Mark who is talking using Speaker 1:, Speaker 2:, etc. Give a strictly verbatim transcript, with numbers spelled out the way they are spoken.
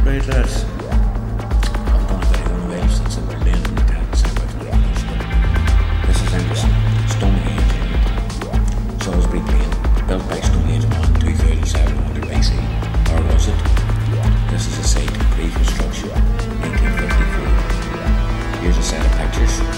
Speaker 1: Right, lads. I'm going to very unwell since I went in the town This is Anderson, Stonehenge, Salisbury Plain, built by Stonehenge